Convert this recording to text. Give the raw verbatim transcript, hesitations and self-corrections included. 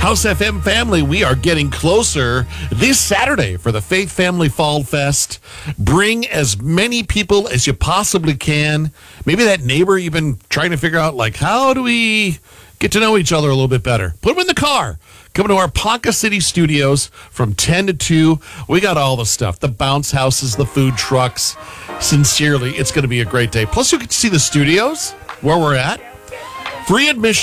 House F M family, we are getting closer this Saturday for the Faith Family Fall Fest. Bring as many people as you possibly can. Maybe that neighbor you've been trying to figure out, like, how do we get to know each other a little bit better? Put them in the car. Come to our Ponca City studios from ten to two. We got all the stuff. The bounce houses, the food trucks. Sincerely, it's going to be a great day. Plus, you get to see the studios where we're at. Free admission.